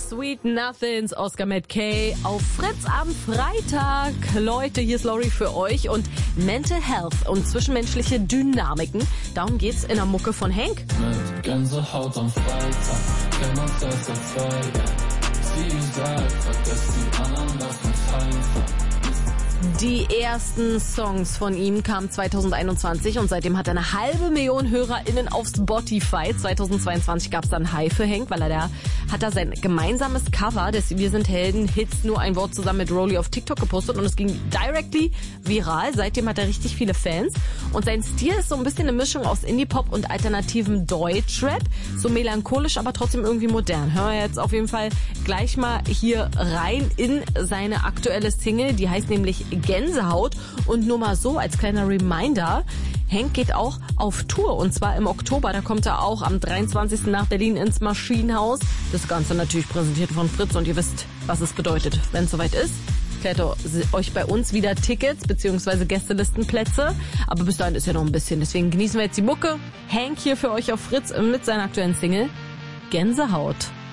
Sweet Nothings, Oscar Matt Kay auf Fritz am Freitag. Leute, hier ist Lori für euch und Mental Health und zwischenmenschliche Dynamiken. Darum geht's in der Mucke von Hank. Mit Gänsehaut am Freitag, kennen uns erst seit 2 Jahren. Sie sagt, vergesst die anderen, lass uns heimfahren. Die ersten Songs von ihm kamen 2021 und seitdem hat er 500.000 HörerInnen auf Spotify. 2022 gab es dann High für Hank, weil er hat sein gemeinsames Cover des Wir sind Helden Hits nur ein Wort zusammen mit Rolli auf TikTok gepostet und es ging directly viral. Seitdem hat er richtig viele Fans und sein Stil ist so ein bisschen eine Mischung aus Indie-Pop und alternativem Deutschrap. So melancholisch, aber trotzdem irgendwie modern. Hören wir jetzt auf jeden Fall gleich mal hier rein in seine aktuelle Single. Die heißt nämlich Gänsehaut und nur mal so als kleiner Reminder, Hank geht auch auf Tour und zwar im Oktober, da kommt er auch am 23. nach Berlin ins Maschinenhaus. Das Ganze natürlich präsentiert von Fritz und ihr wisst, was es bedeutet. Wenn es soweit ist, klärt euch bei uns wieder Tickets bzw. Gästelistenplätze, aber bis dahin ist ja noch ein bisschen, deswegen genießen wir jetzt die Mucke. Hank hier für euch auf Fritz mit seiner aktuellen Single Gänsehaut.